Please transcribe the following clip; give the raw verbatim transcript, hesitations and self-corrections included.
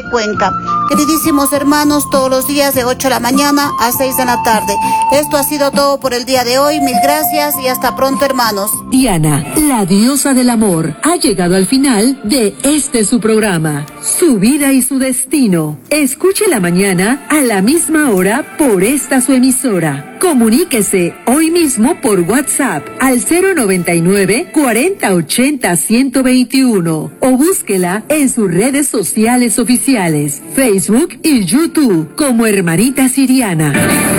Cuenca. Queridísimos hermanos, todos los días de ocho de la mañana a seis de la tarde. Esto ha sido todo por el día de hoy. Mil gracias y hasta pronto, hermanos. Diana, la diosa del amor, ha llegado al final de este su programa, Su vida y su destino. Escúchela mañana a la misma hora por esta su emisora. Comuníquese hoy mismo por WhatsApp al cero noventa y nueve, cuarenta ochenta, ciento veintiuno o búsquela en sus redes sociales oficiales, Facebook y YouTube como Hermanita Siriana.